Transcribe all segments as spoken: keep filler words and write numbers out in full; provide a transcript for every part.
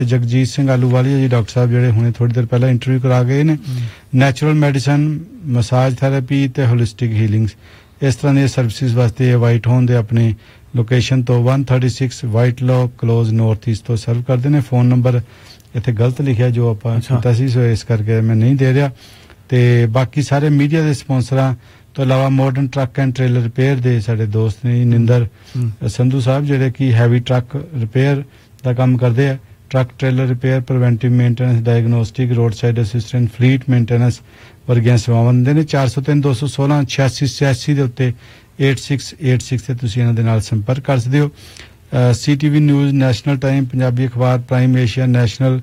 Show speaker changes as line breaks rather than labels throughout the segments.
जगजीत सिंह आलूवालिया जी doctor साहब ਜਿਹੜੇ ਹੁਣੇ ਥੋੜੀ ਦੇਰ ਪਹਿਲਾਂ ਇੰਟਰਵਿਊ ਕਰਾ ਗਏ ਨੇ ਨੈਚੁਰਲ ਮੈਡੀਸਨ ਮਸਾਜ ਥੈਰੇਪੀ ਤੇ ਹੋਲਿਸਟਿਕ ਹੀਲਿੰਗਸ ਇਸ ਤਰ੍ਹਾਂ ਦੀਆਂ ਸਰਵਿਸਿਜ਼ ਵਾਸਤੇ ਵਾਈਟ ਹੋਮ ਦੇ ਆਪਣੀ ਲੋਕੇਸ਼ਨ ਤੋਂ one thirty-six ਵਾਈਟ ਲੋ ਕਲੋਜ਼ ਨਾਰਥ ਈਸਟ ਤੋਂ ਸਰਵ ਕਰਦੇ ਨੇ ਫੋਨ ਨੰਬਰ ਇੱਥੇ ਗਲਤ ਲਿਖਿਆ ਜੋ ਆਪਾਂ ਕੀਤਾ ਸੀ ਸੋ ਇਸ ਕਰਕੇ ਮੈਂ ਨਹੀਂ ਦੇ ਰਿਹਾ ਤੇ ਬਾਕੀ ਸਾਰੇ ਮੀਡੀਆ ਦੇ ਸਪਾਂਸਰਾਂ ਤੋਂ ਇਲਾਵਾ modern truck and trailer repair ਦੇ ਸਾਡੇ ਦੋਸਤ ਨੇ ਨਿੰਦਰ ਸੰਧੂ ਸਾਹਿਬ ਜਿਹੜੇ ਕਿ ਹੈਵੀ ਟਰੱਕ ਰਿਪੇਅਰ ਦਾ ਕੰਮ ਕਰਦੇ ਆ truck trailer repair preventive maintenance diagnostic road side assistant fleet maintenance ਵਰਗੀਆਂ ਸੇਵਾਵਾਂ ਦਿੰਦੇ ਨੇ ਚਾਰ ਸੌ ਤਿੰਨ ਦੋ ਸੌ ਸੋਲਾਂ ਛਿਆਸੀ ਛਿਆਸੀ ਦੇ ਉੱਤੇ eight six eight six ਤੇ ਤੁਸੀਂ ਇਹਨਾਂ ਦੇ ਨਾਲ ਸੰਪਰਕ ਕਰ ਸਕਦੇ ਹੋ C T V news national time Punjabi ਅਖਬਾਰ prime Asia national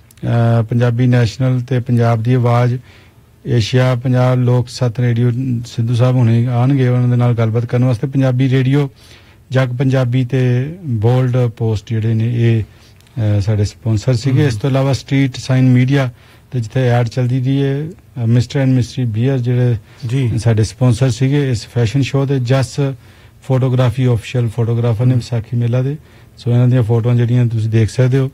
Punjabi national ਤੇ ਪੰਜਾਬ ਦੀ ਆਵਾਜ਼ ਏਸ਼ੀਆ ਪੰਜਾਬ ਲੋਕ ਸੱਤ ਰੇਡੀਓ ਸਿੱਧੂ ਸਾਹਿਬ ਹੁਣੇ ਆਉਣਗੇ ਉਹਨਾਂ ਦੇ ਨਾਲ ਗੱਲਬਾਤ ਕਰਨ ਵਾਸਤੇ ਪੰਜਾਬੀ ਰੇਡੀਓ ਜਗ ਪੰਜਾਬੀ ਤੇ ਬੋਲਡ ਪੋਸਟ ਜਿਹੜੇ ਨੇ ਇਹ ਸਾਡੇ ਸਪਾਂਸਰ ਸੀਗੇ ਇਸ ਤੋਂ ਇਲਾਵਾ ਸਟਰੀਟ ਸਾਈਨ ਮੀਡੀਆ ਤੇ ਜਿੱਥੇ ਐਡ ਚੱਲਦੀ ਦੀ ਹੈ ਮਿਸਟਰ ਐਂਡ ਮਿਸਟਰੀ ਬੀਅਰ ਜਿਹੜੇ ਸਾਡੇ ਸਪਾਂਸਰ ਸੀਗੇ ਇਸ ਫੈਸ਼ਨ ਸ਼ੋਅ ਦੇ ਜਸ ਫੋਟੋਗ੍ਰਾਫੀ ਆਫੀਸ਼ੀਅਲ ਫੋਟੋਗ੍ਰਾਫਰ ਨੇ ਵਿਸਾਖੀ ਮੇਲਾ ਦੇ ਸੋ ਇਹਨਾਂ ਦੀਆਂ ਫੋਟੋਆਂ ਜਿਹੜੀਆਂ ਤੁਸੀਂ ਦੇਖ ਸਕਦੇ ਹੋ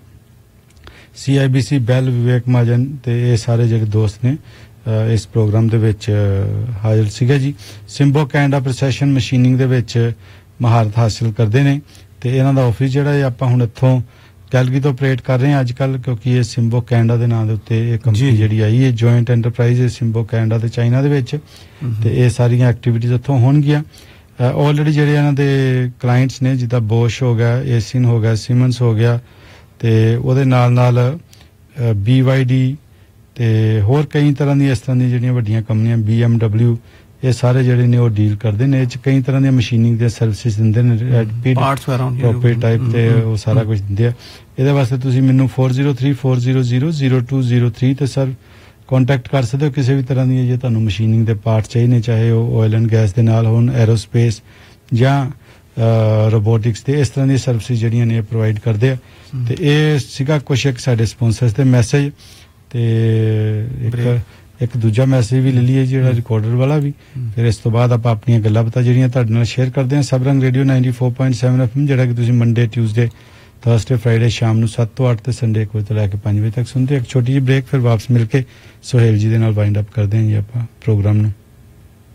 ਸੀ ਆਈ ਬੀ ਸੀ ਬੈਲ ਵਿਵੇਕ ਮਾਜਨ ਤੇ ਇਹ ਸਾਰੇ ਜਿਹੜੇ ਦੋਸਤ ਨੇ ਇਸ ਪ੍ਰੋਗਰਾਮ ਦੇ ਵਿੱਚ ਹਾਜ਼ਰ ਸੀਗਾ ਜੀ ਸਿੰਬੋ ਕੈਨੇਡਾ ਪ੍ਰੋਸੈਸ਼ਨ ਮਸ਼ੀਨਿੰਗ ਦੇ ਵਿੱਚ ਮਹਾਰਤ ਹਾਸਲ ਕਰਦੇ ਨੇ ਤੇ ਇਹਨਾਂ ਦਾ ਆਫਿਸ ਜਿਹੜਾ ਹੈ ਆਪਾਂ ਹੁਣ ਇੱਥੋਂ ਕੈਲਗਰੀ ਤੋਂ ਆਪਰੇਟ ਕਰ ਰਹੇ ਹਾਂ ਅੱਜ ਕੱਲ ਕਿਉਂਕਿ ਇਹ ਸਿੰਬੋ ਕੈਨੇਡਾ ਦੇ ਨਾਂ ਦੇ ਉੱਤੇ ਇਹ ਕੰਪਨੀ ਜਿਹੜੀ ਆਈ ਹੈ ਜੁਆਇੰਟ ਐਂਟਰਪ੍ਰਾਈਜ਼ ਹੈ ਸਿੰਬੋ ਕੈਨੇਡਾ ਤੇ ਚਾਈਨਾ ਦੇ ਵਿੱਚ ਤੇ ਇਹ ਸਾਰੀਆਂ ਐਕਟੀਵਿਟੀਜ਼ ਉੱਥੋਂ ਹੋਣਗੀਆਂ ਆਲਰੇਡੀ ਜਿਹੜੇ ਇਹਨਾਂ ਦੇ ਕਲਾਇੰਟਸ ਨੇ ਜਿੱਦਾਂ ਬੋਸ਼ ਹੋ ਗਿਆ ਏਸੀਨ ਹੋ ਗਿਆ ਸੀਮਨਸ ਹੋ ਗਿਆ ਤੇ ਉਹਦੇ ਨਾਲ ਨਾਲ ਬੀ ਵਾਈ ਡੀ ਤੇ ਹੋਰ ਕਈ ਤਰ੍ਹਾਂ ਦੀਆਂ ਇਸ ਤਰ੍ਹਾਂ ਦੀਆਂ ਜਿਹੜੀਆਂ ਵੱਡੀਆਂ ਕੰਪਨੀਆਂ ਬੀ ਐਮ ਡਬਲਿਊ ਇਹ ਸਾਰੇ ਜਿਹੜੇ ਨੇ ਉਹ ਡੀਲ ਕਰਦੇ ਨੇ ਇਹ ਚ ਕਈ ਤਰ੍ਹਾਂ ਦੀਆਂ ਮਸ਼ੀਨਿੰਗ ਦੀਆਂ ਸਰਵਿਸਿਜ਼ ਦਿੰਦੇ ਨੇ ਪਾਰਟਸ ਵਗੈਰਾ ਟਾਈਪ ਤੇ ਉਹ ਸਾਰਾ ਕੁਝ ਦਿੰਦੇ ਆ ਇਹਦੇ ਵਾਸਤੇ ਤੁਸੀਂ ਮੈਨੂੰ four zero three four zero zero zero two zero three ਤੇ ਸਰ ਕੰਟੈਕਟ ਕਰ ਸਕਦੇ ਹੋ ਕਿਸੇ ਵੀ ਤਰ੍ਹਾਂ ਦੀ ਜੇ ਤੁਹਾਨੂੰ ਮਸ਼ੀਨਿੰਗ ਦੇ ਪਾਰਟ ਚਾਹੀਦੇ ਚਾਹੇ ਉਹ ਆਇਲ ਐਂਡ ਗੈਸ ਦੇ ਨਾਲ ਹੋਣ ਐਰੋਸਪੇਸ ਜਾਂ ਰੋਬੋਟਿਕਸ ਤੇ ਇਸ ਤਰ੍ਹਾਂ ਦੀਆਂ ਸਰਵਿਸਿਜ਼ ਜਿਹੜੀਆਂ ਨੇ ਪ੍ਰੋਵਾਈਡ ਕਰਦੇ ਆ ਤੇ ਇਹ ਸੀਗਾ ਕੁਛ ਇੱਕ ਸਾਡੇ ਸਪਾਂਸਰਸ ਦੇ ਮੈਸੇਜ ਤੇ ਇੱਕ ਇੱਕ ਦੂਜਾ ਮੈਸੇਜ ਵੀ ਲੈ ਲਈਏ ਜਿਹੜਾ ਰਿਕਾਰਡਰ ਵਾਲਾ ਵੀ ਫਿਰ ਇਸ ਤੋਂ ਬਾਅਦ ਆਪਾਂ ਆਪਣੀਆਂ ਗੱਲਾਂ ਬਾਤਾਂ ਜਿਹੜੀਆਂ ਤੁਹਾਡੇ ਨਾਲ ਸ਼ੇਅਰ ਕਰਦੇ ਹਾਂ ਸਬਰੰਗ radio ninety-four point seven F M ਜਿਹੜਾ ਕਿ ਤੁਸੀਂ ਮੰਡੇ ਟਿਊਜ਼ਡੇ ਥਰਸਡੇ ਫਰਾਈਡੇ ਸ਼ਾਮ ਨੂੰ seven ਤੋਂ eight ਤੇ ਸੰਡੇ ਕੋਈ ਤੋਂ ਲੈ ਕੇ five ਵਜੇ ਤੱਕ ਸੁਣਦੇ ਇੱਕ ਛੋਟੀ ਜਿਹੀ ਬ੍ਰੇਕ ਫਿਰ ਵਾਪਸ ਮਿਲ ਕੇ ਸੁਹੇਲ ਜੀ ਦੇ ਨਾਲ ਵਾਈਂਡ ਅਪ ਕਰਦੇ ਹਾਂ ਜੀ ਆਪਾਂ ਪ੍ਰੋਗਰਾਮ ਨੂੰ